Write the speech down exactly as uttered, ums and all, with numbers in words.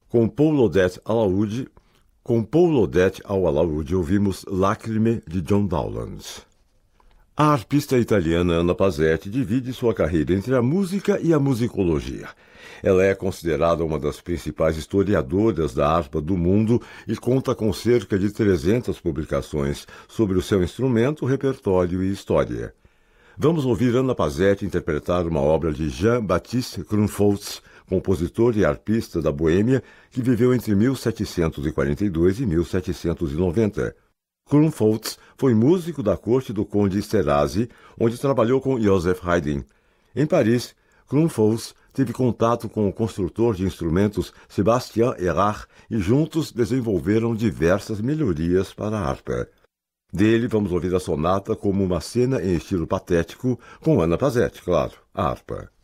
Com Paul Odette ao alaúde, com Paul Odette ao alaúde ouvimos Lacrime de John Dowland. A arpista italiana Anna Pasetti divide sua carreira entre a música e a musicologia. Ela é considerada uma das principais historiadoras da harpa do mundo e conta com cerca de trezentas publicações sobre o seu instrumento, repertório e história. Vamos ouvir Anna Pasetti interpretar uma obra de Jean-Baptiste Grunfolz, compositor e arpista da Boêmia, que viveu entre mil setecentos e quarenta e dois e mil setecentos e noventa. Grunfolz foi músico da corte do conde Esterházy, onde trabalhou com Joseph Haydn. Em Paris, Grunfolz teve contato com o construtor de instrumentos Sébastien Erard e juntos desenvolveram diversas melhorias para a harpa. Dele vamos ouvir a sonata como uma cena em estilo patético, com Anna Pasetti, claro, a harpa.